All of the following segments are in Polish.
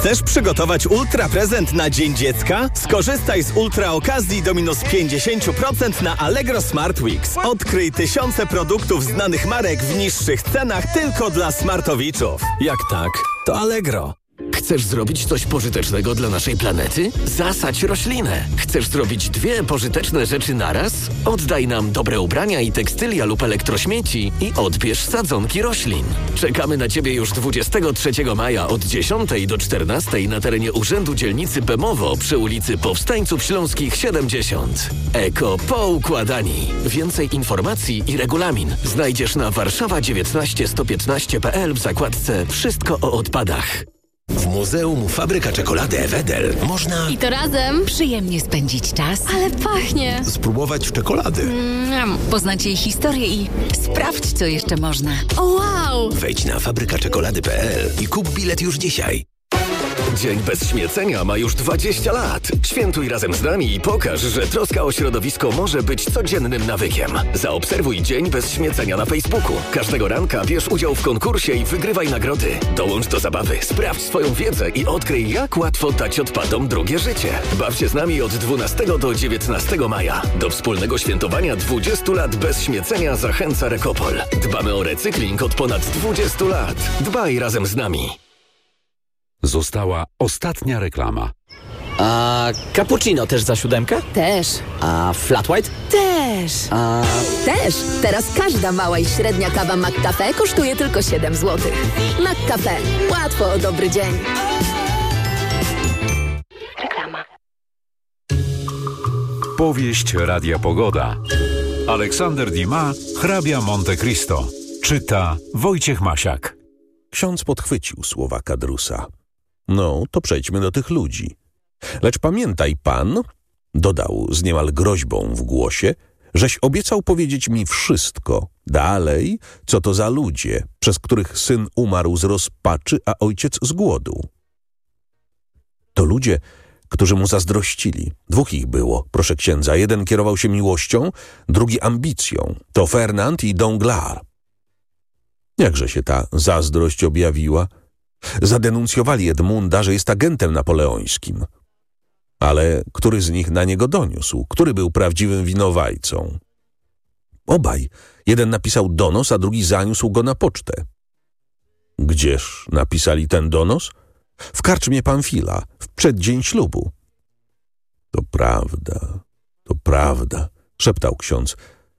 Chcesz przygotować ultra prezent na Dzień Dziecka? Skorzystaj z ultra okazji do minus 50% na Allegro Smart Weeks. Odkryj tysiące produktów znanych marek w niższych cenach tylko dla smartowiczów. Jak tak, to Allegro. Chcesz zrobić coś pożytecznego dla naszej planety? Zasadź roślinę. Chcesz zrobić 2 pożyteczne rzeczy naraz? Oddaj nam dobre ubrania i tekstylia lub elektrośmieci i odbierz sadzonki roślin. Czekamy na Ciebie już 23 maja od 10 do 14 na terenie Urzędu Dzielnicy Bemowo przy ulicy Powstańców Śląskich 70. Eko Poukładani. Więcej informacji i regulamin znajdziesz na warszawa19115.pl w zakładce Wszystko o odpadach. W Muzeum Fabryka Czekolady Wedel można... I to razem Przyjemnie spędzić czas, ale pachnie. spróbować czekolady. poznać jej historię i sprawdź, co jeszcze można. O wow! Wejdź na fabrykaczekolady.pl i kup bilet już dzisiaj. Dzień bez śmiecenia ma już 20 lat. Świętuj razem z nami i pokaż, że troska o środowisko może być codziennym nawykiem. Zaobserwuj Dzień bez śmiecenia na Facebooku. Każdego ranka bierz udział w konkursie i wygrywaj nagrody. Dołącz do zabawy, sprawdź swoją wiedzę i odkryj, jak łatwo dać odpadom drugie życie. Baw się z nami od 12 do 19 maja. Do wspólnego świętowania 20 lat bez śmiecenia zachęca Rekopol. Dbamy o recykling od ponad 20 lat. Dbaj razem z nami. Została ostatnia reklama. A cappuccino też za 7? Też. A flat white? Też. A... Też. Teraz każda mała i średnia kawa McCafe kosztuje tylko 7 zł. McCafe. Łatwo o dobry dzień. Reklama. Powieść Radia Pogoda. Aleksander Dumas, Hrabia Monte Cristo. Czyta Wojciech Masiak. Ksiądz podchwycił słowa Kadrusa. No, to przejdźmy do tych ludzi. Lecz pamiętaj pan, dodał z niemal groźbą w głosie, żeś obiecał powiedzieć mi wszystko, dalej, co to za ludzie, przez których syn umarł z rozpaczy, a ojciec z głodu. To ludzie, którzy mu zazdrościli. 2 ich było, proszę księdza. Jeden kierował się miłością, drugi ambicją. To Fernand i Danglars. Jakże się ta zazdrość objawiła? Zadenuncjowali Edmunda, że jest agentem napoleońskim. Ale który z nich na niego doniósł? Który był prawdziwym winowajcą? Obaj. Jeden napisał donos, a drugi zaniósł go na pocztę. Gdzież napisali ten donos? W karczmie Pamfila, w przeddzień ślubu. To prawda, szeptał ksiądz.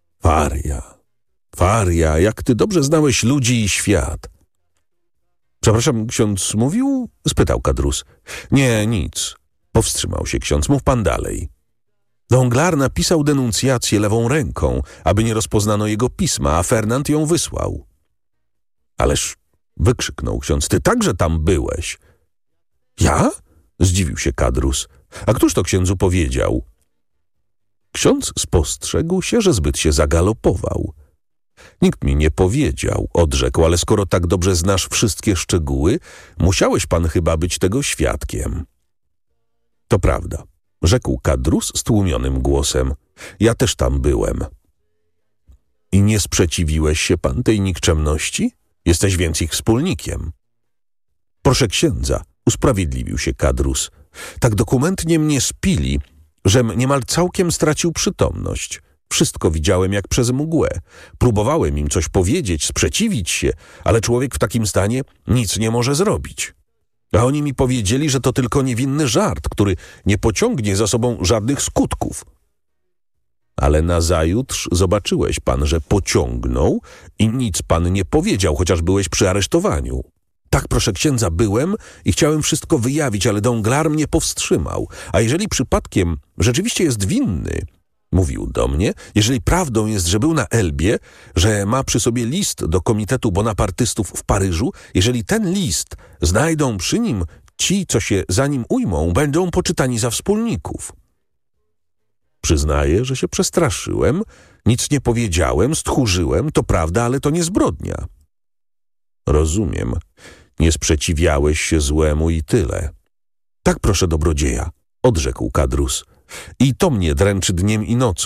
Faria, jak ty dobrze znałeś ludzi i świat. Przepraszam, ksiądz mówił? Spytał Kadrus. Nie, nic. Powstrzymał się ksiądz. Mów pan dalej. Danglars napisał denuncjację lewą ręką, aby nie rozpoznano jego pisma, a Fernand ją wysłał. Ależ, wykrzyknął ksiądz, ty także tam byłeś. Ja? Zdziwił się Kadrus. A któż to księdzu powiedział? Ksiądz spostrzegł się, że zbyt się zagalopował. Nikt mi nie powiedział, odrzekł, ale skoro tak dobrze znasz wszystkie szczegóły, musiałeś pan chyba być tego świadkiem. To prawda, rzekł Kadrus stłumionym głosem. Ja też tam byłem. I nie sprzeciwiłeś się pan tej nikczemności? Jesteś więc ich wspólnikiem. Proszę księdza, usprawiedliwił się Kadrus. Tak dokumentnie mnie spili, żem niemal całkiem stracił przytomność. Wszystko widziałem jak przez mgłę. Próbowałem im coś powiedzieć, sprzeciwić się, ale człowiek w takim stanie nic nie może zrobić. A oni mi powiedzieli, że to tylko niewinny żart, który nie pociągnie za sobą żadnych skutków. Ale nazajutrz zobaczyłeś pan, że pociągnął i nic pan nie powiedział, chociaż byłeś przy aresztowaniu. Tak, proszę księdza, byłem i chciałem wszystko wyjawić, ale Danglars mnie powstrzymał. A jeżeli przypadkiem rzeczywiście jest winny, mówił do mnie, jeżeli prawdą jest, że był na Elbie, że ma przy sobie list do Komitetu Bonapartystów w Paryżu, jeżeli ten list znajdą przy nim ci, co się za nim ujmą, będą poczytani za wspólników. Przyznaję, że się przestraszyłem, nic nie powiedziałem, stchórzyłem, to prawda, ale to nie zbrodnia. Rozumiem, nie sprzeciwiałeś się złemu i tyle. Tak, proszę dobrodzieja, odrzekł Kadrus. I to mnie dręczy dniem i nocą.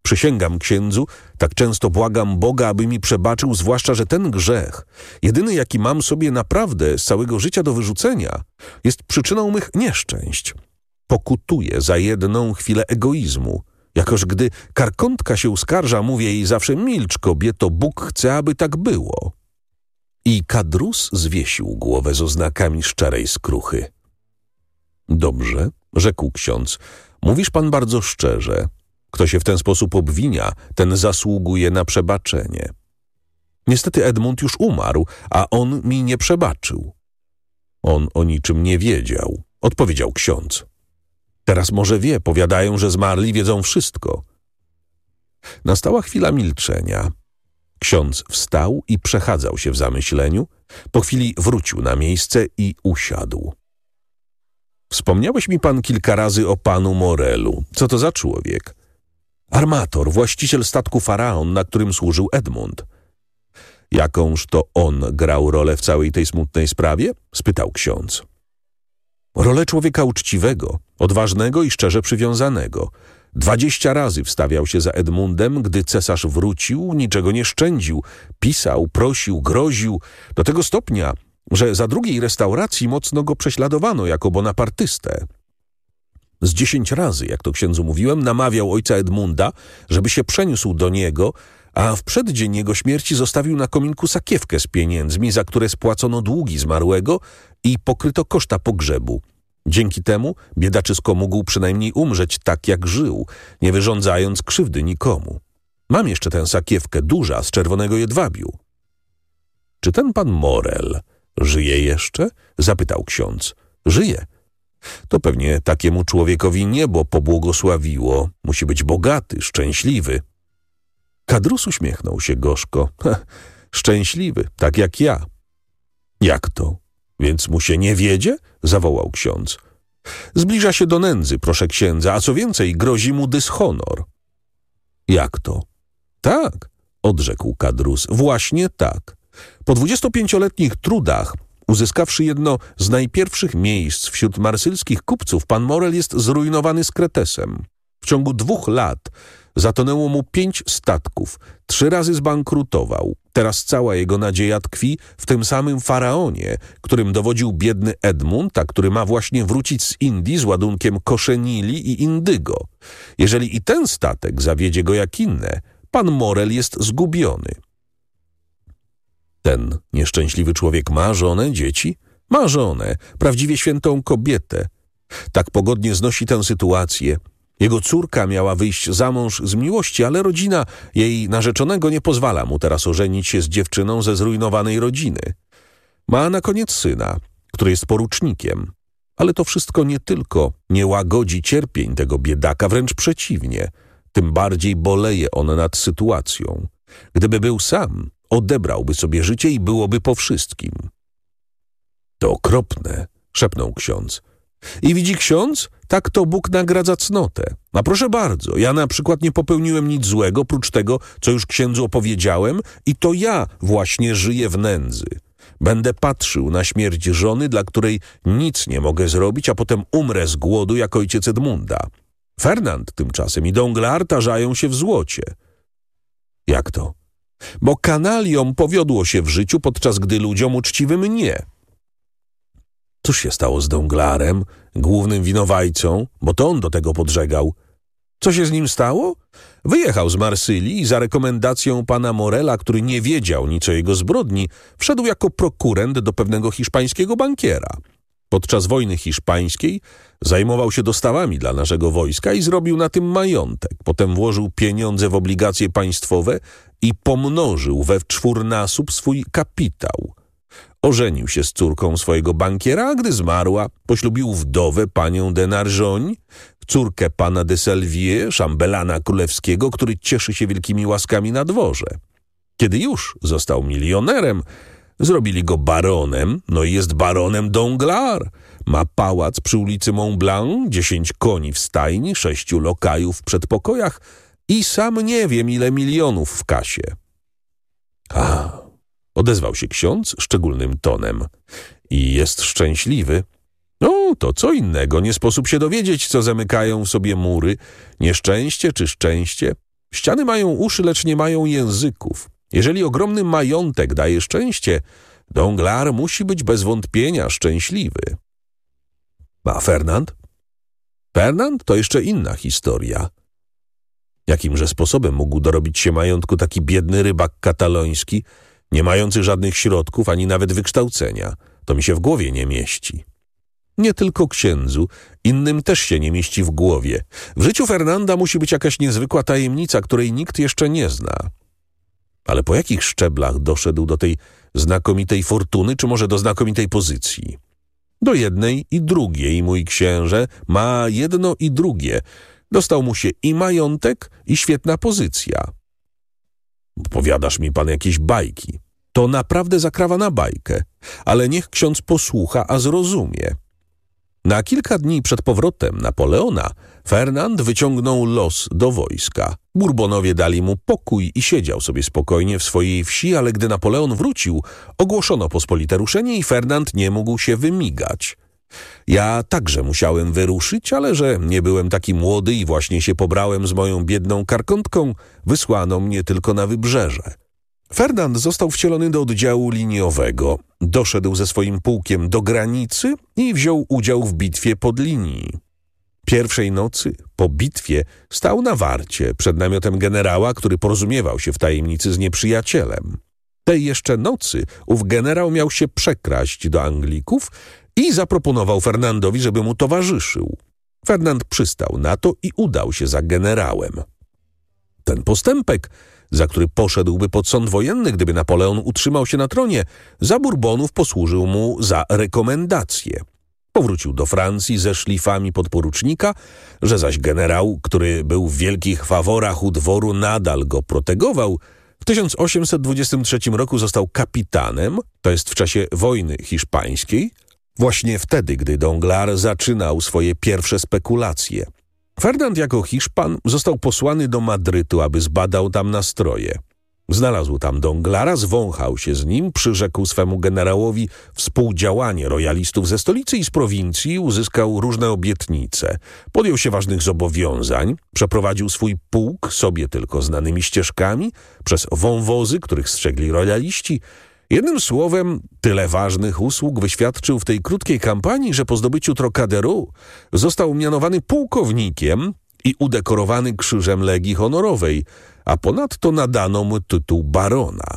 Przysięgam księdzu, tak często błagam Boga, aby mi przebaczył, zwłaszcza, że ten grzech, jedyny jaki mam sobie naprawdę z całego życia do wyrzucenia, jest przyczyną mych nieszczęść. Pokutuję za jedną chwilę egoizmu. Jakoż gdy karkątka się uskarża, mówię jej zawsze: milcz, kobieto, Bóg chce, aby tak było. I Kadrus zwiesił głowę z oznakami szczerej skruchy. Dobrze, rzekł ksiądz, mówisz pan bardzo szczerze. Kto się w ten sposób obwinia, ten zasługuje na przebaczenie. Niestety Edmund już umarł, a on mi nie przebaczył. On o niczym nie wiedział, odpowiedział ksiądz. Teraz może wie, powiadają, że zmarli wiedzą wszystko. Nastała chwila milczenia. Ksiądz wstał i przechadzał się w zamyśleniu. Po chwili wrócił na miejsce i usiadł. Wspomniałeś mi pan kilka razy o panu Morelu. Co to za człowiek? Armator, właściciel statku Faraon, na którym służył Edmund. Jakąż to on grał rolę w całej tej smutnej sprawie? Spytał ksiądz. Rolę człowieka uczciwego, odważnego i szczerze przywiązanego. 20 razy wstawiał się za Edmundem, gdy cesarz wrócił, niczego nie szczędził. Pisał, prosił, groził, do tego stopnia, że za drugiej restauracji mocno go prześladowano jako bonapartystę. Z 10 razy, jak to księdzu mówiłem, namawiał ojca Edmunda, żeby się przeniósł do niego, a w przeddzień jego śmierci zostawił na kominku sakiewkę z pieniędzmi, za które spłacono długi zmarłego i pokryto koszta pogrzebu. Dzięki temu biedaczysko mógł przynajmniej umrzeć tak, jak żył, nie wyrządzając krzywdy nikomu. Mam jeszcze tę sakiewkę, duża, z czerwonego jedwabiu. Czy ten pan Morel żyje jeszcze? Zapytał ksiądz. Żyje. To pewnie takiemu człowiekowi niebo pobłogosławiło. Musi być bogaty, szczęśliwy. Kadrus uśmiechnął się gorzko. Szczęśliwy, tak jak ja. Jak to? Więc mu się nie wiedzie? Zawołał ksiądz. Zbliża się do nędzy, proszę księdza, a co więcej, grozi mu dyshonor. Jak to? Tak, odrzekł Kadrus, właśnie tak. Po 25-letnich trudach, uzyskawszy jedno z najpierwszych miejsc wśród marsylskich kupców, pan Morel jest zrujnowany z Kretesem. W ciągu 2 lat zatonęło mu 5 statków, 3 razy zbankrutował. Teraz cała jego nadzieja tkwi w tym samym Faraonie, którym dowodził biedny Edmund, a który ma właśnie wrócić z Indii z ładunkiem koszenili i indygo. Jeżeli i ten statek zawiedzie go jak inne, pan Morel jest zgubiony. Ten nieszczęśliwy człowiek ma żonę, dzieci? Ma żonę, prawdziwie świętą kobietę. Tak pogodnie znosi tę sytuację. Jego córka miała wyjść za mąż z miłości, ale rodzina jej narzeczonego nie pozwala mu teraz ożenić się z dziewczyną ze zrujnowanej rodziny. Ma na koniec syna, który jest porucznikiem. Ale to wszystko nie tylko nie łagodzi cierpień tego biedaka, wręcz przeciwnie. Tym bardziej boleje on nad sytuacją. Gdyby był sam, odebrałby sobie życie i byłoby po wszystkim. To okropne, szepnął ksiądz. I widzi ksiądz? Tak to Bóg nagradza cnotę. A proszę bardzo, ja na przykład nie popełniłem nic złego, prócz tego, co już księdzu opowiedziałem, i to ja właśnie żyję w nędzy. Będę patrzył na śmierć żony, dla której nic nie mogę zrobić, a potem umrę z głodu jak ojciec Edmunda. Fernand tymczasem i Danglars tarzają się w złocie. Jak to? Bo kanaliom powiodło się w życiu, podczas gdy ludziom uczciwym nie. Cóż się stało z Danglarem, głównym winowajcą, bo to on do tego podżegał? Co się z nim stało? Wyjechał z Marsylii i za rekomendacją pana Morela, który nie wiedział nic o jego zbrodni, wszedł jako prokurent do pewnego hiszpańskiego bankiera. Podczas wojny hiszpańskiej zajmował się dostawami dla naszego wojska i zrobił na tym majątek. Potem włożył pieniądze w obligacje państwowe i pomnożył we 4-násób swój kapitał. Ożenił się z córką swojego bankiera, a gdy zmarła, poślubił wdowę panią de Narjoń, córkę pana de Selvier, szambelana królewskiego, który cieszy się wielkimi łaskami na dworze. Kiedy już został milionerem, zrobili go baronem, no i jest baronem Danglars. Ma pałac przy ulicy Mont Blanc, 10 koni w stajni, 6 lokajów w przedpokojach i sam nie wiem ile milionów w kasie. Odezwał się ksiądz szczególnym tonem. I jest szczęśliwy. No, to co innego. Nie sposób się dowiedzieć, co zamykają w sobie mury. Nieszczęście czy szczęście. Ściany mają uszy, lecz nie mają języków. Jeżeli ogromny majątek daje szczęście, Danglars musi być bez wątpienia szczęśliwy. A Fernand? Fernand to jeszcze inna historia. Jakimże sposobem mógł dorobić się majątku taki biedny rybak kataloński, nie mający żadnych środków ani nawet wykształcenia? To mi się w głowie nie mieści. Nie tylko księdzu, innym też się nie mieści w głowie. W życiu Fernanda musi być jakaś niezwykła tajemnica, której nikt jeszcze nie zna. Ale po jakich szczeblach doszedł do tej znakomitej fortuny, czy może do znakomitej pozycji? Do jednej i drugiej, mój księże, ma jedno i drugie. Dostał mu się i majątek, i świetna pozycja. Powiadasz mi pan jakieś bajki. To naprawdę zakrawa na bajkę, ale niech ksiądz posłucha, a zrozumie. Na kilka dni przed powrotem Napoleona Fernand wyciągnął los do wojska. Bourbonowie dali mu pokój i siedział sobie spokojnie w swojej wsi, ale gdy Napoleon wrócił, ogłoszono pospolite ruszenie i Fernand nie mógł się wymigać. Ja także musiałem wyruszyć, ale że nie byłem taki młody i właśnie się pobrałem z moją biedną karkątką, wysłano mnie tylko na wybrzeże. Fernand został wcielony do oddziału liniowego, doszedł ze swoim pułkiem do granicy i wziął udział w bitwie pod linii. Pierwszej nocy po bitwie stał na warcie przed namiotem generała, który porozumiewał się w tajemnicy z nieprzyjacielem. Tej jeszcze nocy ów generał miał się przekraść do Anglików i zaproponował Fernandowi, żeby mu towarzyszył. Fernand przystał na to i udał się za generałem. Ten postępek, za który poszedłby pod sąd wojenny, gdyby Napoleon utrzymał się na tronie, za Bourbonów posłużył mu za rekomendację. Powrócił do Francji ze szlifami podporucznika, że zaś generał, który był w wielkich faworach u dworu, nadal go protegował, w 1823 roku został kapitanem, to jest w czasie wojny hiszpańskiej, właśnie wtedy, gdy Danglars zaczynał swoje pierwsze spekulacje. Fernand jako Hiszpan został posłany do Madrytu, aby zbadał tam nastroje. Znalazł tam Danglara, zwąchał się z nim, przyrzekł swemu generałowi współdziałanie royalistów ze stolicy i z prowincji, uzyskał różne obietnice, podjął się ważnych zobowiązań, przeprowadził swój pułk sobie tylko znanymi ścieżkami, przez wąwozy, których strzegli royaliści. Jednym słowem, tyle ważnych usług wyświadczył w tej krótkiej kampanii, że po zdobyciu Trocadéru został mianowany pułkownikiem i udekorowany krzyżem Legii Honorowej, a ponadto nadano mu tytuł barona.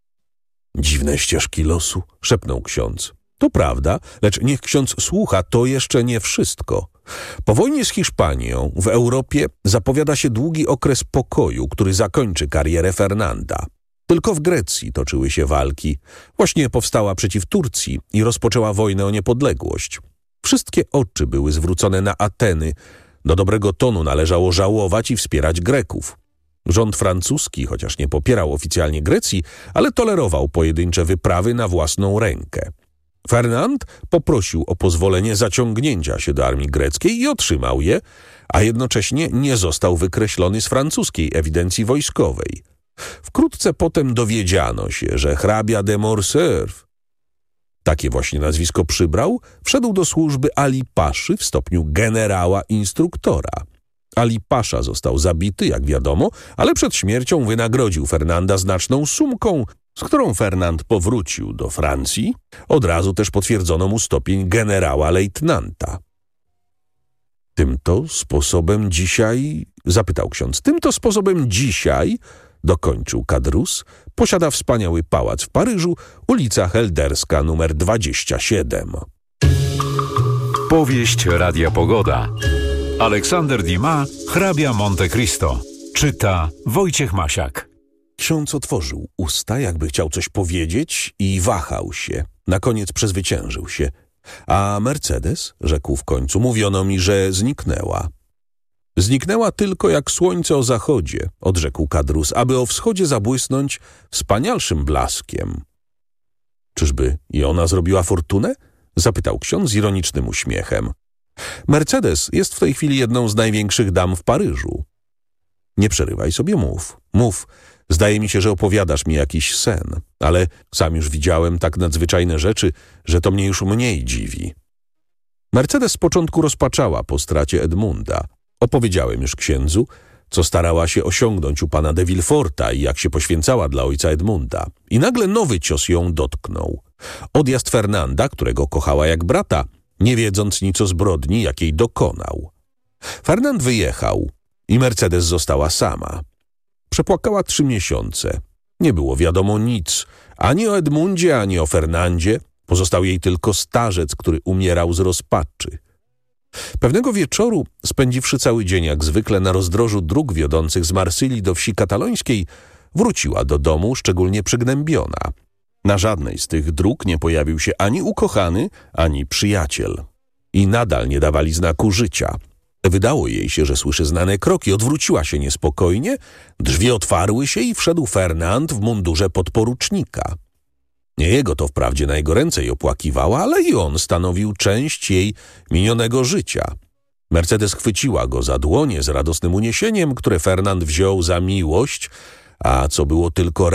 Dziwne ścieżki losu, szepnął ksiądz. To prawda, lecz niech ksiądz słucha, to jeszcze nie wszystko. Po wojnie z Hiszpanią w Europie zapowiada się długi okres pokoju, który zakończy karierę Fernanda. Tylko w Grecji toczyły się walki. Właśnie powstała przeciw Turcji i rozpoczęła wojnę o niepodległość. Wszystkie oczy były zwrócone na Ateny. Do dobrego tonu należało żałować i wspierać Greków. Rząd francuski, chociaż nie popierał oficjalnie Grecji, ale tolerował pojedyncze wyprawy na własną rękę. Fernand poprosił o pozwolenie zaciągnięcia się do armii greckiej i otrzymał je, a jednocześnie nie został wykreślony z francuskiej ewidencji wojskowej. Wkrótce potem dowiedziano się, że hrabia de Morcerf, takie właśnie nazwisko przybrał, wszedł do służby Ali Paszy w stopniu generała instruktora. Ali Pasza został zabity, jak wiadomo, ale przed śmiercią wynagrodził Fernanda znaczną sumką, z którą Fernand powrócił do Francji. Od razu też potwierdzono mu stopień generała-lejtnanta. Tym to sposobem dzisiaj, zapytał ksiądz, tym to sposobem dzisiaj, dokończył Caderousse, posiada wspaniały pałac w Paryżu, ulica Helderska nr 27. Powieść Radia Pogoda. Aleksander Dumas, hrabia Monte Cristo. Czyta Wojciech Masiak. Ksiądz otworzył usta, jakby chciał coś powiedzieć i wahał się. Na koniec przezwyciężył się. A Mercedes, rzekł w końcu, mówiono mi, że zniknęła. Zniknęła tylko jak słońce o zachodzie, odrzekł Caderousse, aby o wschodzie zabłysnąć wspanialszym blaskiem. Czyżby i ona zrobiła fortunę? Zapytał ksiądz z ironicznym uśmiechem. Mercedes jest w tej chwili jedną z największych dam w Paryżu. Nie przerywaj sobie, mów. Mów. Zdaje mi się, że opowiadasz mi jakiś sen, ale sam już widziałem tak nadzwyczajne rzeczy, że to mnie już mniej dziwi. Mercedes z początku rozpaczała po stracie Edmunda. Opowiedziałem już księdzu, co starała się osiągnąć u pana de Villeforta i jak się poświęcała dla ojca Edmunda. I nagle nowy cios ją dotknął. Odjazd Fernanda, którego kochała jak brata, nie wiedząc nic o zbrodni, jakiej dokonał. Fernand wyjechał i Mercedes została sama. Przepłakała 3 miesiące. Nie było wiadomo nic, ani o Edmundzie, ani o Fernandzie. Pozostał jej tylko starzec, który umierał z rozpaczy. Pewnego wieczoru, spędziwszy cały dzień jak zwykle na rozdrożu dróg wiodących z Marsylii do wsi katalońskiej, wróciła do domu szczególnie przygnębiona. Na żadnej z tych dróg nie pojawił się ani ukochany, ani przyjaciel. I nadal nie dawali znaku życia. Wydało jej się, że słyszy znane kroki. Odwróciła się niespokojnie, drzwi otwarły się i wszedł Fernand w mundurze podporucznika. Nie jego to wprawdzie na jego ręce opłakiwała, ale i on stanowił część jej minionego życia. Mercedes chwyciła go za dłonie z radosnym uniesieniem, które Fernand wziął za miłość, a co było tylko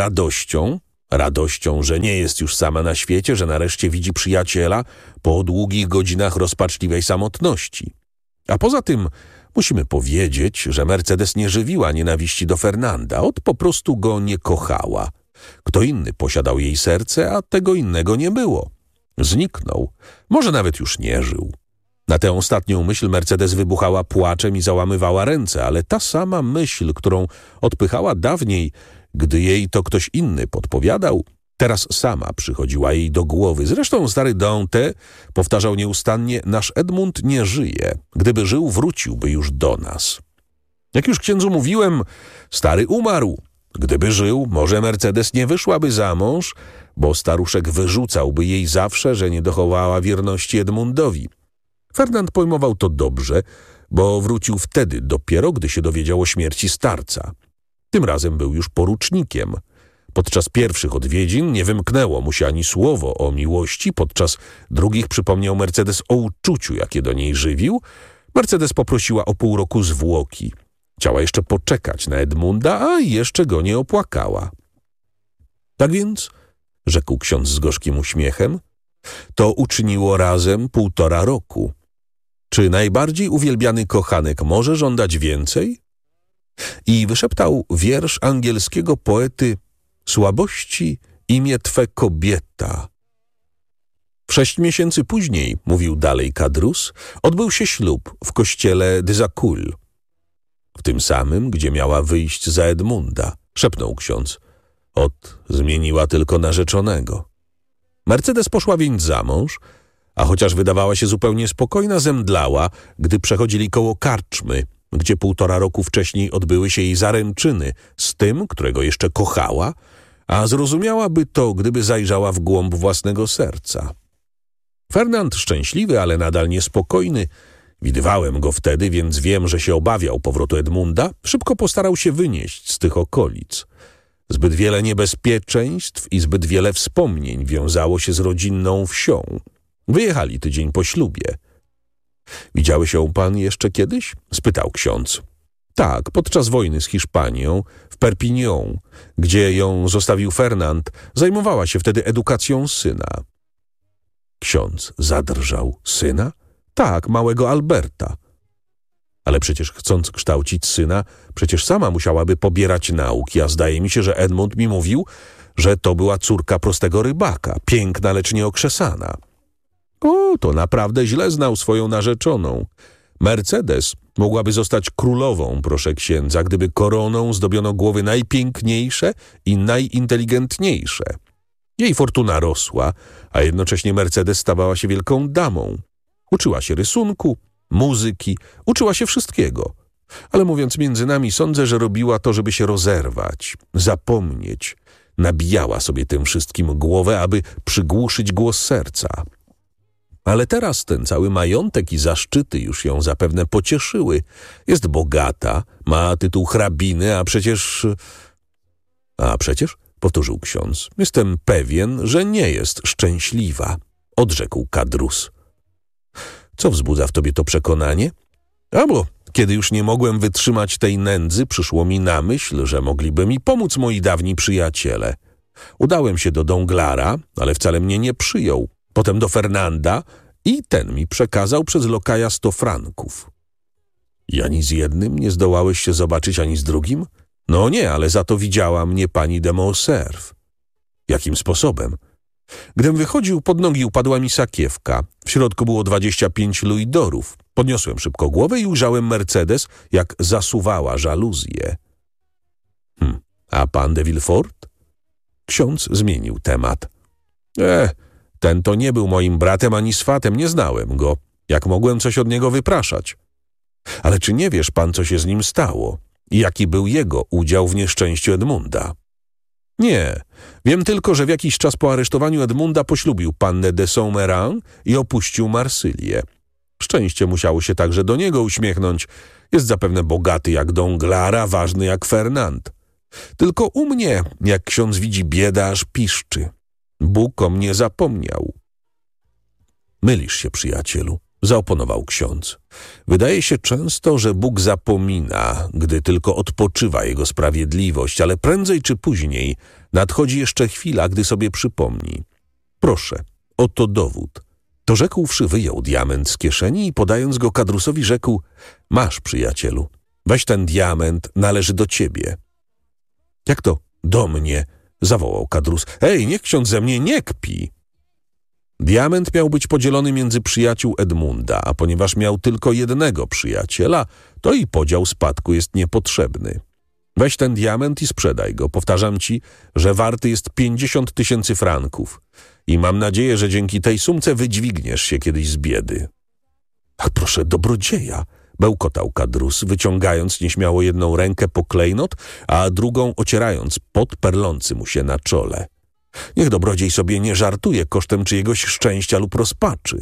radością, że nie jest już sama na świecie, że nareszcie widzi przyjaciela po długich godzinach rozpaczliwej samotności. A poza tym musimy powiedzieć, że Mercedes nie żywiła nienawiści do Fernanda, po prostu go nie kochała. Kto inny posiadał jej serce, a tego innego nie było. Zniknął, może nawet już nie żył. Na tę ostatnią myśl Mercedes wybuchała płaczem i załamywała ręce, ale ta sama myśl, którą odpychała dawniej, gdy jej to ktoś inny podpowiadał, teraz sama przychodziła jej do głowy. Zresztą stary Dante powtarzał nieustannie: nasz Edmund nie żyje. Gdyby żył, wróciłby już do nas. Jak już księdzu mówiłem, stary umarł. Gdyby żył, może Mercedes nie wyszłaby za mąż, bo staruszek wyrzucałby jej zawsze, że nie dochowała wierności Edmundowi. Fernand pojmował to dobrze, bo wrócił wtedy dopiero, gdy się dowiedział o śmierci starca. Tym razem był już porucznikiem. Podczas pierwszych odwiedzin nie wymknęło mu się ani słowo o miłości, podczas drugich przypomniał Mercedes o uczuciu, jakie do niej żywił. Mercedes poprosiła o pół roku zwłoki. Chciała jeszcze poczekać na Edmunda, a jeszcze go nie opłakała. Tak więc, rzekł ksiądz z gorzkim uśmiechem, to uczyniło razem 1,5 roku. Czy najbardziej uwielbiany kochanek może żądać więcej? I wyszeptał wiersz angielskiego poety: słabości imię Twe kobieta. 6 miesięcy później, mówił dalej Caderousse, odbył się ślub w kościele des Accoules. W tym samym, gdzie miała wyjść za Edmunda, szepnął ksiądz. Zmieniła tylko narzeczonego. Mercedes poszła więc za mąż, a chociaż wydawała się zupełnie spokojna, zemdlała, gdy przechodzili koło karczmy, gdzie 1,5 roku wcześniej odbyły się jej zaręczyny z tym, którego jeszcze kochała, a zrozumiałaby to, gdyby zajrzała w głąb własnego serca. Fernand, szczęśliwy, ale nadal niespokojny, widywałem go wtedy, więc wiem, że się obawiał powrotu Edmunda, szybko postarał się wynieść z tych okolic. Zbyt wiele niebezpieczeństw i zbyt wiele wspomnień wiązało się z rodzinną wsią. Wyjechali tydzień po ślubie. Widziały się pan jeszcze kiedyś? Spytał ksiądz. Tak, podczas wojny z Hiszpanią, w Perpignan, gdzie ją zostawił Fernand, zajmowała się wtedy edukacją syna. Ksiądz zadrżał. Syna? Tak, małego Alberta. Ale przecież chcąc kształcić syna, przecież sama musiałaby pobierać nauki, a zdaje mi się, że Edmund mi mówił, że to była córka prostego rybaka, piękna, lecz nieokrzesana. To naprawdę źle znał swoją narzeczoną. Mercedes mogłaby zostać królową, proszę księdza, gdyby koroną zdobiono głowy najpiękniejsze i najinteligentniejsze. Jej fortuna rosła, a jednocześnie Mercedes stawała się wielką damą. Uczyła się rysunku, muzyki, uczyła się wszystkiego. Ale mówiąc między nami, sądzę, że robiła to, żeby się rozerwać, zapomnieć. Nabijała sobie tym wszystkim głowę, aby przygłuszyć głos serca. Ale teraz ten cały majątek i zaszczyty już ją zapewne pocieszyły. Jest bogata, ma tytuł hrabiny, a przecież, powtórzył ksiądz, jestem pewien, że nie jest szczęśliwa, odrzekł Caderousse. Co wzbudza w tobie to przekonanie? Bo kiedy już nie mogłem wytrzymać tej nędzy, przyszło mi na myśl, że mogliby mi pomóc moi dawni przyjaciele. Udałem się do Donglara, ale wcale mnie nie przyjął. Potem do Fernanda i ten mi przekazał przez lokaja 100 franków. I ani z jednym nie zdołałeś się zobaczyć, ani z drugim? No nie, ale za to widziała mnie pani de Morcerf. Jakim sposobem? Gdym wychodził, pod nogi upadła mi sakiewka. W środku było 25 louisdorów. Podniosłem szybko głowę i ujrzałem Mercedes, jak zasuwała żaluzję. A pan de Villefort? Ksiądz zmienił temat. Ten to nie był moim bratem ani swatem, nie znałem go. Jak mogłem coś od niego wypraszać? Ale czy nie wiesz pan, co się z nim stało? I jaki był jego udział w nieszczęściu Edmunda? Nie. Wiem tylko, że w jakiś czas po aresztowaniu Edmunda poślubił pannę de Saint-Méran i opuścił Marsylię. Szczęście musiało się także do niego uśmiechnąć. Jest zapewne bogaty jak Danglars, a ważny jak Fernand. Tylko u mnie, jak ksiądz widzi, bieda aż piszczy. Bóg o mnie zapomniał. Mylisz się, przyjacielu, zaoponował ksiądz. Wydaje się często, że Bóg zapomina, gdy tylko odpoczywa jego sprawiedliwość, ale prędzej czy później nadchodzi jeszcze chwila, gdy sobie przypomni. Proszę, oto dowód. To rzekłszy wyjął diament z kieszeni i podając go Kadrusowi rzekł: masz, przyjacielu, weź ten diament, należy do ciebie. Jak to do mnie? Zawołał Kadrus. Niech ksiądz ze mnie nie kpi. Diament miał być podzielony między przyjaciół Edmunda, a ponieważ miał tylko jednego przyjaciela, to i podział spadku jest niepotrzebny. Weź ten diament i sprzedaj go. Powtarzam ci, że warty jest 50 000 franków. I mam nadzieję, że dzięki tej sumce wydźwigniesz się kiedyś z biedy. Ach, proszę, dobrodzieja, bełkotał Kadrus, wyciągając nieśmiało jedną rękę po klejnot, a drugą ocierając pot perlący mu się na czole. Niech dobrodziej sobie nie żartuje kosztem czyjegoś szczęścia lub rozpaczy.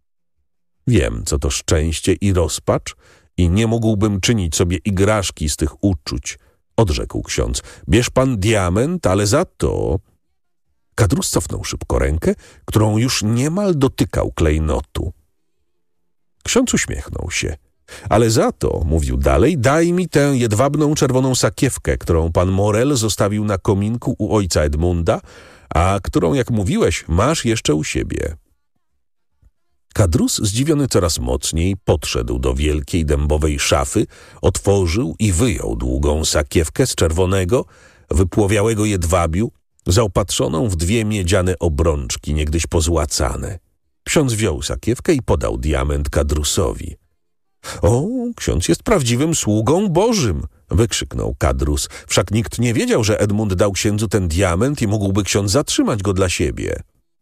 Wiem, co to szczęście i rozpacz i nie mógłbym czynić sobie igraszki z tych uczuć, odrzekł ksiądz. Bierz pan diament, ale za to... Kadrus cofnął szybko rękę, którą już niemal dotykał klejnotu. Ksiądz uśmiechnął się. Ale za to, mówił dalej, daj mi tę jedwabną czerwoną sakiewkę, którą pan Morel zostawił na kominku u ojca Edmunda, a którą, jak mówiłeś, masz jeszcze u siebie. Kadrus, zdziwiony coraz mocniej, podszedł do wielkiej dębowej szafy, otworzył i wyjął długą sakiewkę z czerwonego, wypłowiałego jedwabiu, zaopatrzoną w 2 miedziane obrączki, niegdyś pozłacane. Ksiądz wziął sakiewkę i podał diament Kadrusowi. O, ksiądz jest prawdziwym sługą Bożym, wykrzyknął Kadrus. Wszak nikt nie wiedział, że Edmund dał księdzu ten diament i mógłby ksiądz zatrzymać go dla siebie.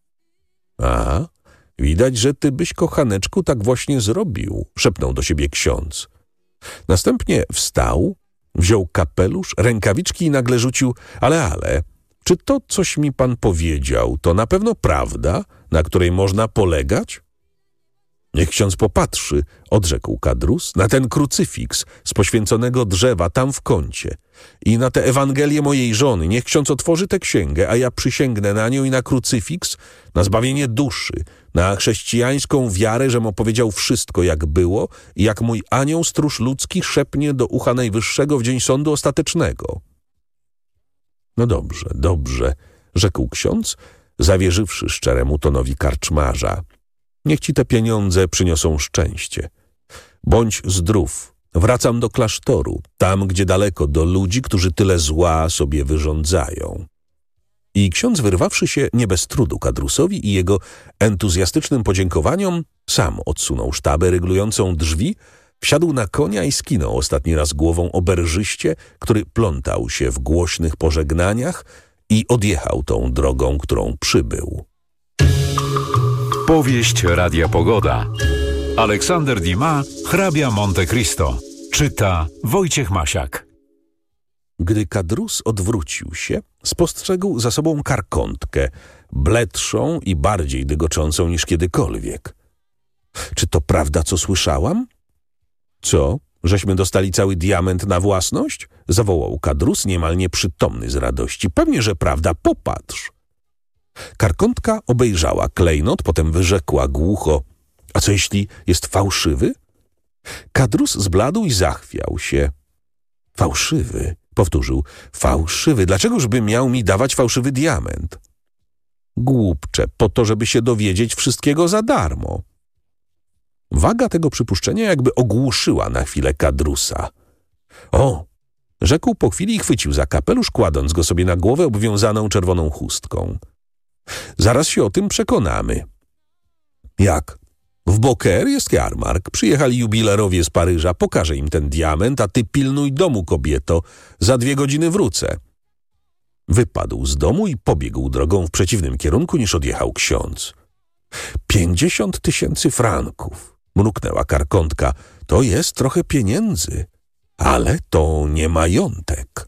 A, widać, że ty byś, kochaneczku, tak właśnie zrobił, szepnął do siebie ksiądz. Następnie wstał, wziął kapelusz, rękawiczki i nagle rzucił, ale, czy to, coś mi pan powiedział, to na pewno prawda, na której można polegać? Niech ksiądz popatrzy, odrzekł Kadrus, na ten krucyfiks z poświęconego drzewa tam w kącie i na tę Ewangelię mojej żony. Niech ksiądz otworzy tę księgę, a ja przysięgnę na nią i na krucyfiks, na zbawienie duszy, na chrześcijańską wiarę, żem opowiedział wszystko, jak było i jak mój anioł stróż ludzki szepnie do ucha Najwyższego w dzień sądu ostatecznego. No dobrze, rzekł ksiądz, zawierzywszy szczeremu tonowi karczmarza. Niech ci te pieniądze przyniosą szczęście. Bądź zdrów. Wracam do klasztoru, tam, gdzie daleko, do ludzi, którzy tyle zła sobie wyrządzają. I ksiądz, wyrwawszy się nie bez trudu Kadrusowi i jego entuzjastycznym podziękowaniom, sam odsunął sztabę ryglującą drzwi, wsiadł na konia i skinął ostatni raz głową oberżyście, który plątał się w głośnych pożegnaniach i odjechał tą drogą, którą przybył. Powieść Radia Pogoda. Aleksander Dumas, hrabia Monte Cristo. Czyta Wojciech Masiak. Gdy Kadrus odwrócił się, spostrzegł za sobą karkątkę, bledszą i bardziej dygoczącą niż kiedykolwiek. Czy to prawda, co słyszałam? Co? Żeśmy dostali cały diament na własność? Zawołał Kadrus, niemal nieprzytomny z radości. Pewnie, że prawda, popatrz. Karkątka obejrzała klejnot, potem wyrzekła głucho: a co jeśli jest fałszywy? Kadrus zbladł i zachwiał się. Fałszywy, powtórzył. Fałszywy, dlaczegoż by miał mi dawać fałszywy diament? Głupcze, po to, żeby się dowiedzieć wszystkiego za darmo. Waga tego przypuszczenia jakby ogłuszyła na chwilę Cadrusa. O! Rzekł po chwili i chwycił za kapelusz, kładąc go sobie na głowę obwiązaną czerwoną chustką. Zaraz się o tym przekonamy. Jak? W Beaucaire jest jarmark. Przyjechali jubilerowie z Paryża. Pokażę im ten diament, a ty pilnuj domu, kobieto. Za 2 godziny wrócę. Wypadł z domu i pobiegł drogą w przeciwnym kierunku, niż odjechał ksiądz. 50 000 franków, mruknęła Karkątka. To jest trochę pieniędzy, ale to nie majątek.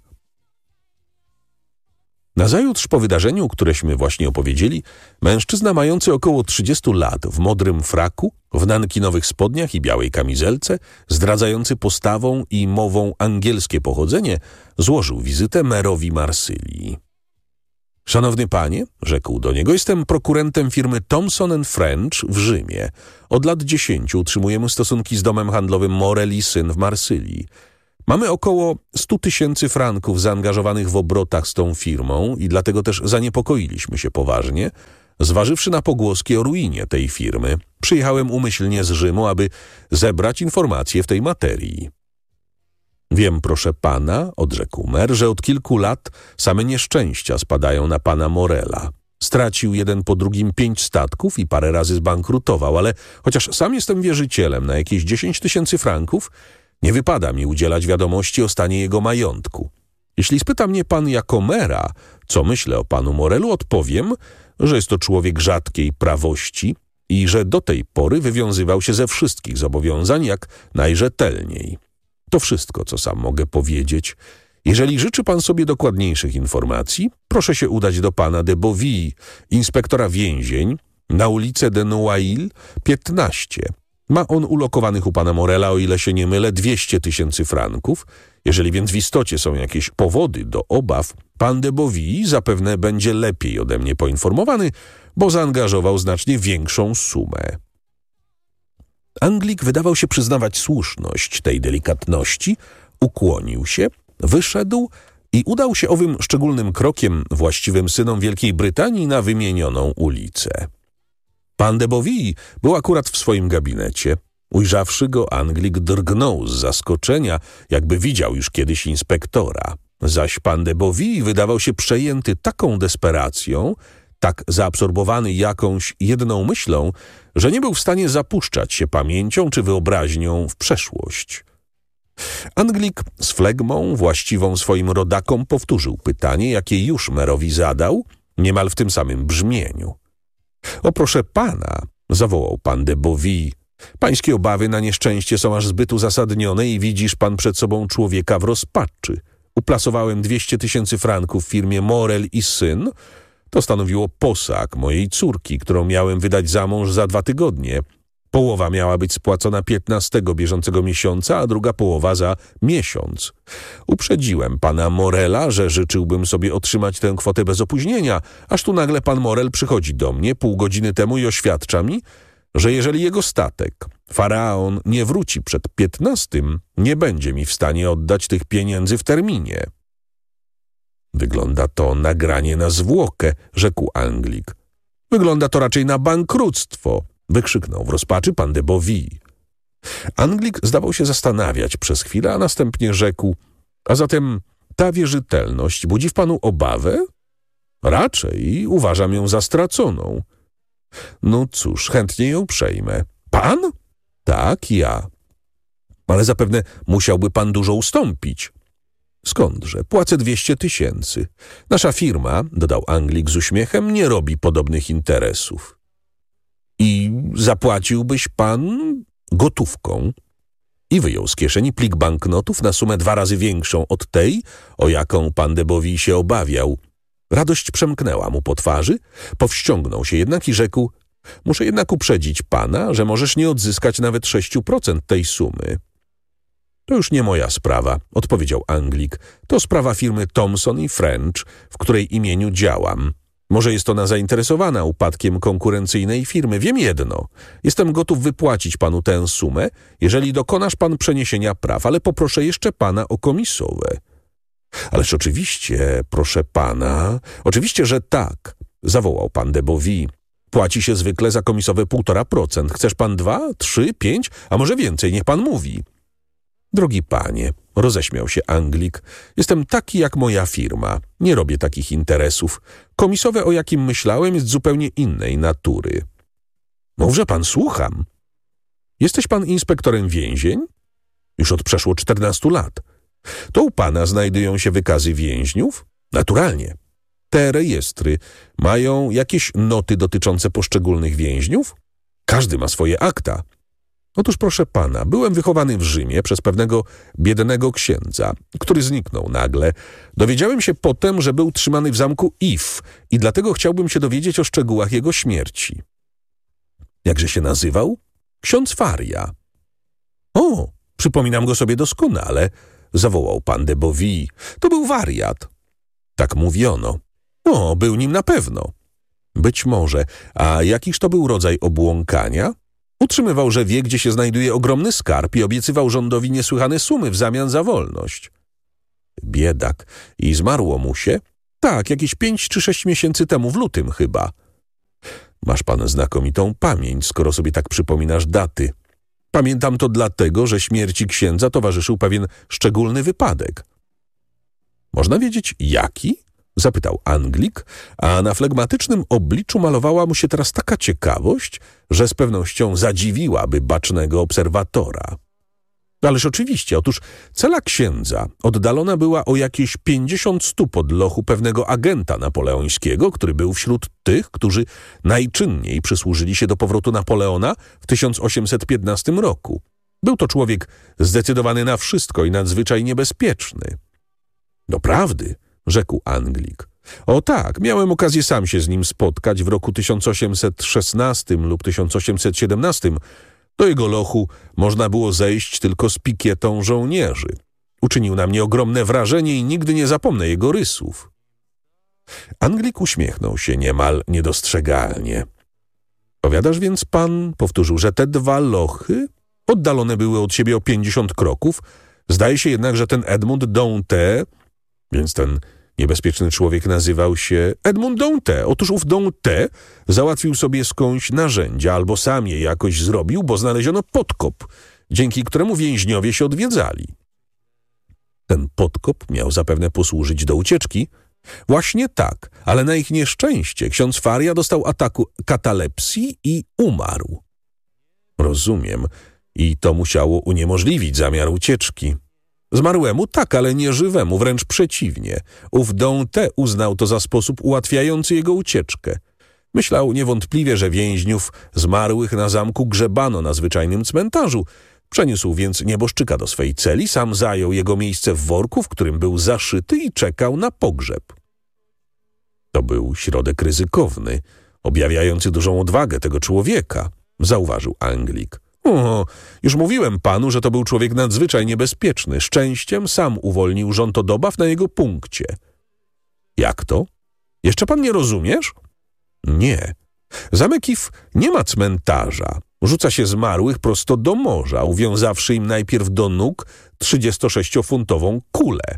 Nazajutrz po wydarzeniu, któreśmy właśnie opowiedzieli, mężczyzna mający około 30 lat, w modrym fraku, w nankinowych spodniach i białej kamizelce, zdradzający postawą i mową angielskie pochodzenie, złożył wizytę merowi Marsylii. Szanowny panie, rzekł do niego, jestem prokurentem firmy Thomson & French w Rzymie. Od lat 10 utrzymujemy stosunki z domem handlowym Morel i Syn w Marsylii. Mamy około 100 000 franków zaangażowanych w obrotach z tą firmą i dlatego też zaniepokoiliśmy się poważnie, zważywszy na pogłoski o ruinie tej firmy. Przyjechałem umyślnie z Rzymu, aby zebrać informacje w tej materii. Wiem, proszę pana, odrzekł mer, że od kilku lat same nieszczęścia spadają na pana Morela. Stracił jeden po drugim 5 statków i parę razy zbankrutował, ale chociaż sam jestem wierzycielem na jakieś 10 000 franków, nie wypada mi udzielać wiadomości o stanie jego majątku. Jeśli spyta mnie pan jako mera, co myślę o panu Morelu, odpowiem, że jest to człowiek rzadkiej prawości i że do tej pory wywiązywał się ze wszystkich zobowiązań jak najrzetelniej. To wszystko, co sam mogę powiedzieć. Jeżeli życzy pan sobie dokładniejszych informacji, proszę się udać do pana de Boville, inspektora więzień, na ulicę de Noailles 15. Ma on ulokowanych u pana Morela, o ile się nie mylę, 200 000 franków. Jeżeli więc w istocie są jakieś powody do obaw, pan de Boville zapewne będzie lepiej ode mnie poinformowany, bo zaangażował znacznie większą sumę. Anglik wydawał się przyznawać słuszność tej delikatności, ukłonił się, wyszedł i udał się owym szczególnym krokiem właściwym synom Wielkiej Brytanii na wymienioną ulicę. Pan de Boville był akurat w swoim gabinecie. Ujrzawszy go, Anglik drgnął z zaskoczenia, jakby widział już kiedyś inspektora. Zaś pan de Boville wydawał się przejęty taką desperacją, tak zaabsorbowany jakąś jedną myślą, że nie był w stanie zapuszczać się pamięcią czy wyobraźnią w przeszłość. Anglik z flegmą właściwą swoim rodakom powtórzył pytanie, jakie już merowi zadał, niemal w tym samym brzmieniu. O proszę pana, zawołał pan de Boville, pańskie obawy na nieszczęście są aż zbyt uzasadnione i widzisz pan przed sobą człowieka w rozpaczy. Uplasowałem 200 000 franków w firmie Morel i Syn. To stanowiło posag mojej córki, którą miałem wydać za mąż za 2 tygodnie. Połowa miała być spłacona 15 bieżącego miesiąca, a druga połowa za miesiąc. Uprzedziłem pana Morela, że życzyłbym sobie otrzymać tę kwotę bez opóźnienia, aż tu nagle pan Morel przychodzi do mnie pół godziny temu i oświadcza mi, że jeżeli jego statek, Faraon, nie wróci przed 15, nie będzie mi w stanie oddać tych pieniędzy w terminie. Wygląda to na granie na zwłokę, rzekł Anglik. Wygląda to raczej na bankructwo, wykrzyknął w rozpaczy pan de Boville. Anglik zdawał się zastanawiać przez chwilę, a następnie rzekł, a zatem ta wierzytelność budzi w panu obawę? Raczej uważam ją za straconą. No cóż, chętnie ją przejmę. Pan? Tak, ja. Ale zapewne musiałby pan dużo ustąpić. Skądże? Płacę 200 000. Nasza firma, dodał Anglik z uśmiechem, nie robi podobnych interesów. I zapłaciłbyś pan gotówką? I wyjął z kieszeni plik banknotów na sumę 2 razy większą od tej, o jaką pan de Boville się obawiał. Radość przemknęła mu po twarzy, powściągnął się jednak i rzekł, muszę jednak uprzedzić pana, że możesz nie odzyskać nawet 6% tej sumy. To już nie moja sprawa, odpowiedział Anglik. To sprawa firmy Thomson i French, w której imieniu działam. Może jest ona zainteresowana upadkiem konkurencyjnej firmy. Wiem jedno. Jestem gotów wypłacić panu tę sumę, jeżeli dokonasz pan przeniesienia praw, ale poproszę jeszcze pana o komisowe. Ależ oczywiście, proszę pana, oczywiście, że tak, zawołał pan de Boville. Płaci się zwykle za komisowe 1,5%. Chcesz pan 2, 3, 5, a może więcej, niech pan mówi. Drogi panie, roześmiał się Anglik, jestem taki jak moja firma. Nie robię takich interesów. Komisowe, o jakim myślałem, jest zupełnie innej natury. Mówże pan, słucham. Jesteś pan inspektorem więzień? Już od przeszło 14 lat. To u pana znajdują się wykazy więźniów? Naturalnie. Te rejestry mają jakieś noty dotyczące poszczególnych więźniów? Każdy ma swoje akta. Otóż proszę pana, byłem wychowany w Rzymie przez pewnego biednego księdza, który zniknął nagle. Dowiedziałem się potem, że był trzymany w zamku If i dlatego chciałbym się dowiedzieć o szczegółach jego śmierci. Jakże się nazywał? Ksiądz Faria. O, przypominam go sobie doskonale, zawołał pan de Bovy. To był wariat. Tak mówiono. O, był nim na pewno. Być może. A jakiż to był rodzaj obłąkania? Utrzymywał, że wie, gdzie się znajduje ogromny skarb i obiecywał rządowi niesłychane sumy w zamian za wolność. Biedak. I zmarło mu się? Tak, jakieś 5 czy 6 miesięcy temu, w lutym chyba. Masz pan znakomitą pamięć, skoro sobie tak przypominasz daty. Pamiętam to dlatego, że śmierci księdza towarzyszył pewien szczególny wypadek. Można wiedzieć, jaki? Zapytał Anglik, a na flegmatycznym obliczu malowała mu się teraz taka ciekawość, że z pewnością zadziwiłaby bacznego obserwatora. Ależ oczywiście, otóż cela księdza oddalona była o jakieś 50 stóp od lochu pewnego agenta napoleońskiego, który był wśród tych, którzy najczynniej przysłużyli się do powrotu Napoleona w 1815 roku. Był to człowiek zdecydowany na wszystko i nadzwyczaj niebezpieczny. Doprawdy, rzekł Anglik. O tak, miałem okazję sam się z nim spotkać w roku 1816 lub 1817. Do jego lochu można było zejść tylko z pikietą żołnierzy. Uczynił na mnie ogromne wrażenie i nigdy nie zapomnę jego rysów. Anglik uśmiechnął się niemal niedostrzegalnie. Powiadasz więc pan, powtórzył, że te 2 lochy oddalone były od siebie o 50 kroków. Zdaje się jednak, że ten Edmond Dantes, więc ten niebezpieczny człowiek nazywał się Edmond Dantes. Otóż ów Dantes załatwił sobie skądś narzędzia, albo sam je jakoś zrobił, bo znaleziono podkop, dzięki któremu więźniowie się odwiedzali. Ten podkop miał zapewne posłużyć do ucieczki. Właśnie tak, ale na ich nieszczęście ksiądz Faria dostał ataku katalepsji i umarł. Rozumiem. I to musiało uniemożliwić zamiar ucieczki. Zmarłemu tak, ale nie żywemu, wręcz przeciwnie. Ów Dantes uznał to za sposób ułatwiający jego ucieczkę. Myślał niewątpliwie, że więźniów zmarłych na zamku grzebano na zwyczajnym cmentarzu. Przeniósł więc nieboszczyka do swej celi, sam zajął jego miejsce w worku, w którym był zaszyty i czekał na pogrzeb. To był środek ryzykowny, objawiający dużą odwagę tego człowieka, zauważył Anglik. O, już mówiłem panu, że to był człowiek nadzwyczaj niebezpieczny. Szczęściem sam uwolnił żontodobaw na jego punkcie. Jak to? Jeszcze pan nie rozumiesz? Nie. Zamek If nie ma cmentarza. Rzuca się zmarłych prosto do morza, uwiązawszy im najpierw do nóg 36-funtową kulę.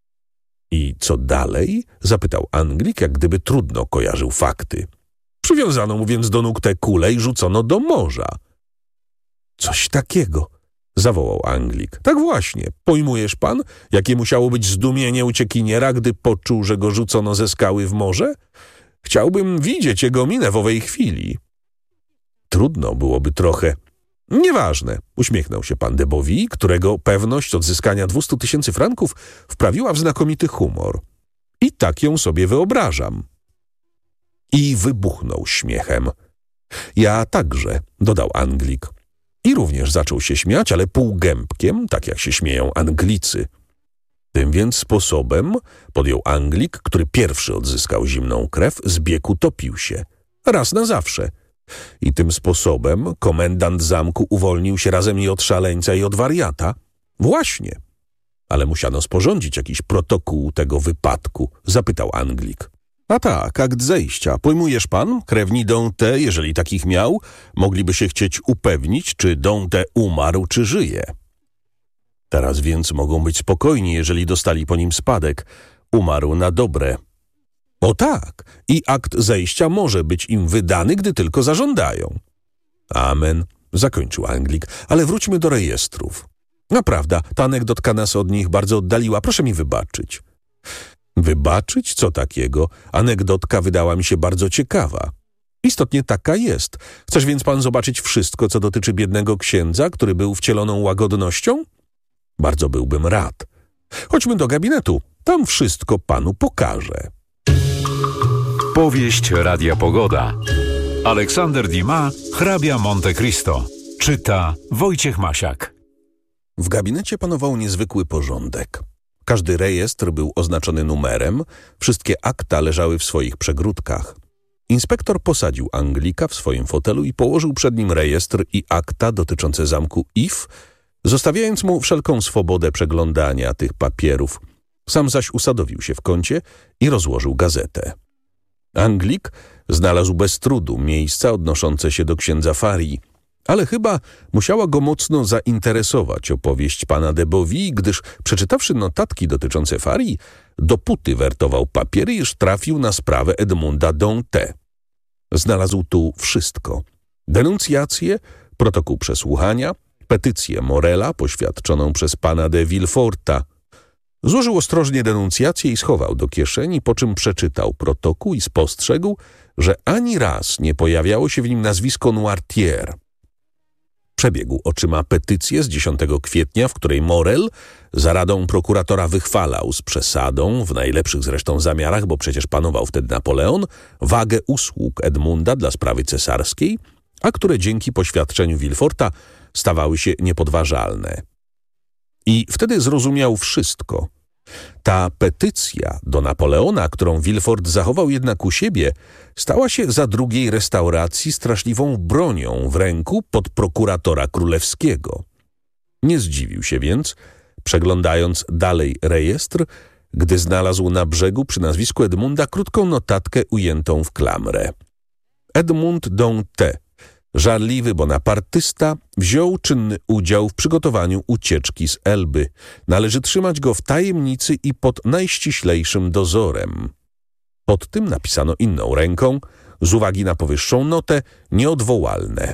I co dalej? Zapytał Anglik, jak gdyby trudno kojarzył fakty. Przywiązano mu więc do nóg tę kulę i rzucono do morza. Coś takiego, zawołał Anglik. Tak właśnie, pojmujesz pan, jakie musiało być zdumienie uciekiniera, gdy poczuł, że go rzucono ze skały w morze? Chciałbym widzieć jego minę w owej chwili. Trudno byłoby trochę. Nieważne, uśmiechnął się pan de Bovy, którego pewność odzyskania 200 000 franków wprawiła w znakomity humor. I tak ją sobie wyobrażam. I wybuchnął śmiechem. Ja także, dodał Anglik. I również zaczął się śmiać, ale półgębkiem, tak jak się śmieją Anglicy. Tym więc sposobem, podjął Anglik, który pierwszy odzyskał zimną krew, zbieg utopił się. Raz na zawsze. I tym sposobem komendant zamku uwolnił się razem i od szaleńca, i od wariata. Właśnie. Ale musiano sporządzić jakiś protokół tego wypadku, zapytał Anglik. A tak, akt zejścia. Pojmujesz pan? Krewni Dantes, jeżeli takich miał, mogliby się chcieć upewnić, czy Dantes umarł, czy żyje. Teraz więc mogą być spokojni, jeżeli dostali po nim spadek. Umarł na dobre. O tak, i akt zejścia może być im wydany, gdy tylko zażądają. Amen, zakończył Anglik, ale wróćmy do rejestrów. Naprawdę, ta anegdotka nas od nich bardzo oddaliła, proszę mi wybaczyć. Wybaczyć? Co takiego? Anegdotka wydała mi się bardzo ciekawa. Istotnie taka jest. Chcesz więc pan zobaczyć wszystko, co dotyczy biednego księdza, który był wcieloną łagodnością? Bardzo byłbym rad. Chodźmy do gabinetu, tam wszystko panu pokażę. Powieść Radia Pogoda. Aleksander Dumas, hrabia Monte Cristo. Czyta Wojciech Masiak. W gabinecie panował niezwykły porządek. Każdy rejestr był oznaczony numerem, wszystkie akta leżały w swoich przegródkach. Inspektor posadził Anglika w swoim fotelu i położył przed nim rejestr i akta dotyczące zamku If, zostawiając mu wszelką swobodę przeglądania tych papierów. Sam zaś usadowił się w kącie i rozłożył gazetę. Anglik znalazł bez trudu miejsca odnoszące się do księdza Farii, ale chyba musiała go mocno zainteresować opowieść pana de Bovy, gdyż przeczytawszy notatki dotyczące Farii, dopóty wertował papiery, iż trafił na sprawę Edmunda Danté. Znalazł tu wszystko. Denuncjację, protokół przesłuchania, petycję Morela poświadczoną przez pana de Villeforta. Złożył ostrożnie denuncjację i schował do kieszeni, po czym przeczytał protokół i spostrzegł, że ani raz nie pojawiało się w nim nazwisko Noirtier. Przebiegł oczyma petycję z 10 kwietnia, w której Morel za radą prokuratora wychwalał z przesadą, w najlepszych zresztą zamiarach, bo przecież panował wtedy Napoleon, wagę usług Edmunda dla sprawy cesarskiej, a które dzięki poświadczeniu Villeforta stawały się niepodważalne. I wtedy zrozumiał wszystko. Ta petycja do Napoleona, którą Villefort zachował jednak u siebie, stała się za drugiej restauracji straszliwą bronią w ręku podprokuratora królewskiego. Nie zdziwił się więc, przeglądając dalej rejestr, gdy znalazł na brzegu przy nazwisku Edmunda krótką notatkę ujętą w klamrę. Edmund Danté, żarliwy bonapartysta, wziął czynny udział w przygotowaniu ucieczki z Elby. Należy trzymać go w tajemnicy i pod najściślejszym dozorem. Pod tym napisano inną ręką, z uwagi na powyższą notę, nieodwołalne.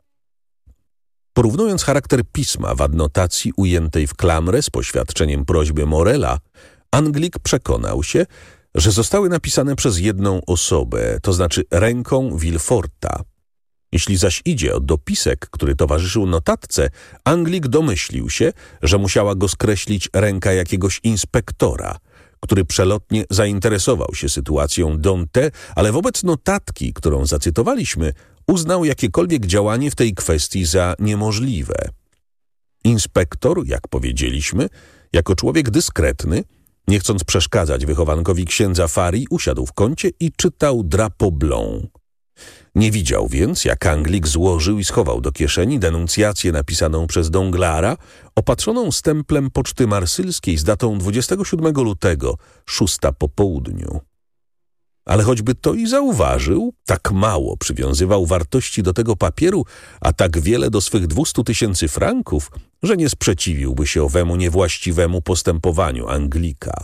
Porównując charakter pisma w adnotacji ujętej w klamrę z poświadczeniem prośby Morela, Anglik przekonał się, że zostały napisane przez jedną osobę, to znaczy ręką Villeforta. Jeśli zaś idzie o dopisek, który towarzyszył notatce, Anglik domyślił się, że musiała go skreślić ręka jakiegoś inspektora, który przelotnie zainteresował się sytuacją Danté, ale wobec notatki, którą zacytowaliśmy, uznał jakiekolwiek działanie w tej kwestii za niemożliwe. Inspektor, jak powiedzieliśmy, jako człowiek dyskretny, nie chcąc przeszkadzać wychowankowi księdza Farii, usiadł w kącie i czytał Drapeau blanc. Nie widział więc, jak Anglik złożył i schował do kieszeni denuncjację napisaną przez Danglara, opatrzoną stemplem poczty marsylskiej z datą 27 lutego, 6 po południu. Ale choćby to i zauważył, tak mało przywiązywał wartości do tego papieru, a tak wiele do swych 200 000 franków, że nie sprzeciwiłby się owemu niewłaściwemu postępowaniu Anglika.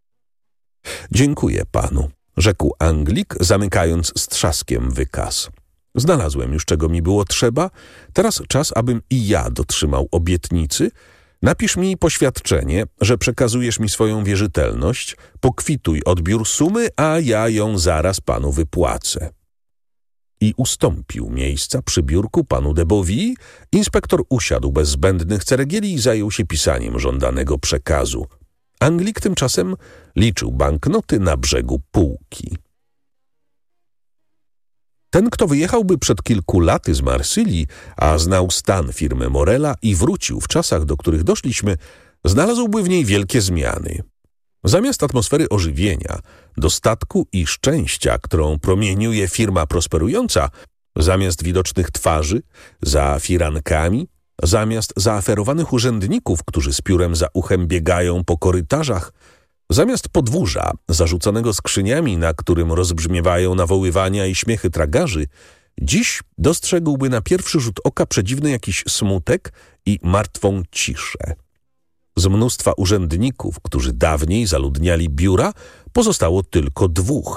Dziękuję panu, rzekł Anglik, zamykając z trzaskiem wykaz. Znalazłem już, czego mi było trzeba. Teraz czas, abym i ja dotrzymał obietnicy. Napisz mi poświadczenie, że przekazujesz mi swoją wierzytelność, pokwituj odbiór sumy, a ja ją zaraz panu wypłacę. I ustąpił miejsca przy biurku panu de Bovy. Inspektor usiadł bez zbędnych ceregieli i zajął się pisaniem żądanego przekazu. Anglik tymczasem liczył banknoty na brzegu półki. Ten, kto wyjechałby przed kilku laty z Marsylii, a znał stan firmy Morela i wrócił w czasach, do których doszliśmy, znalazłby w niej wielkie zmiany. Zamiast atmosfery ożywienia, dostatku i szczęścia, którą promieniuje firma prosperująca, zamiast widocznych twarzy za firankami, zamiast zaaferowanych urzędników, którzy z piórem za uchem biegają po korytarzach, zamiast podwórza zarzuconego skrzyniami, na którym rozbrzmiewają nawoływania i śmiechy tragarzy, dziś dostrzegłby na pierwszy rzut oka przedziwny jakiś smutek i martwą ciszę. Z mnóstwa urzędników, którzy dawniej zaludniali biura, pozostało tylko 2.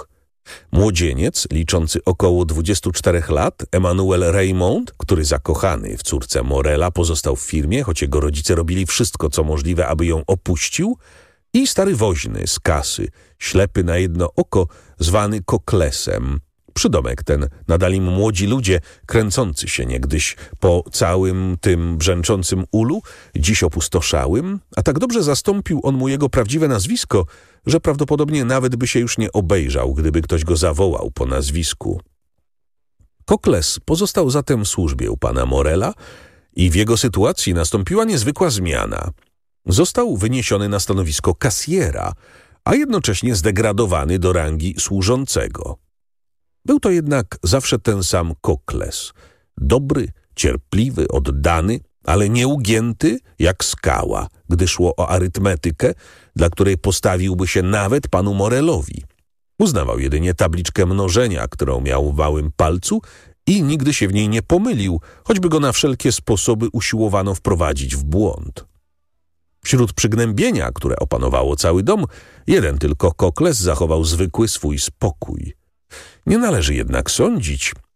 Młodzieniec, liczący około 24 lat, Emmanuel Raymond, który zakochany w córce Morela pozostał w firmie, choć jego rodzice robili wszystko, co możliwe, aby ją opuścił, i stary woźny z kasy, ślepy na jedno oko, zwany Koklesem. Przydomek ten nadali mu młodzi ludzie, kręcący się niegdyś po całym tym brzęczącym ulu, dziś opustoszałym, a tak dobrze zastąpił on mu jego prawdziwe nazwisko, że prawdopodobnie nawet by się już nie obejrzał, gdyby ktoś go zawołał po nazwisku. Kokles pozostał zatem w służbie u pana Morela i w jego sytuacji nastąpiła niezwykła zmiana. Został wyniesiony na stanowisko kasjera, a jednocześnie zdegradowany do rangi służącego. Był to jednak zawsze ten sam Kokles. Dobry, cierpliwy, oddany, ale nieugięty jak skała, gdy szło o arytmetykę, dla której postawiłby się nawet panu Morelowi. Uznawał jedynie tabliczkę mnożenia, którą miał w małym palcu i nigdy się w niej nie pomylił, choćby go na wszelkie sposoby usiłowano wprowadzić w błąd. Wśród przygnębienia, które opanowało cały dom, jeden tylko Kokles zachował zwykły swój spokój. Nie należy jednak sądzić,